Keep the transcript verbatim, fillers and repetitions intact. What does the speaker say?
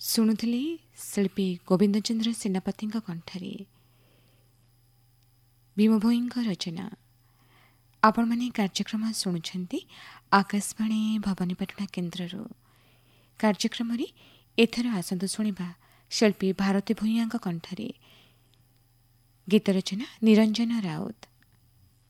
ଶୁଣୁଥିଲି ଶିଳ୍ପୀ ଗୋବିନ୍ଦ ଚନ୍ଦ୍ର ସେନାପତିଙ୍କ କଣ୍ଠରେ ଭୀମ ଭୋଇଙ୍କ ରଚନା। ଆପଣମାନେ କାର୍ଯ୍ୟକ୍ରମ ଶୁଣୁଛନ୍ତି ଆକାଶବାଣୀ ଭବାନୀପାଟଣା କେନ୍ଦ୍ରରୁ। କାର୍ଯ୍ୟକ୍ରମରେ ଏଥର ଆସନ୍ତୁ ଶୁଣିବା ଶିଳ୍ପୀ ଭାରତୀ ଭୂୟାଙ୍କ କଣ୍ଠରେ ଗୀତ ରଚନା ନିରଞ୍ଜନ ରାଉତ।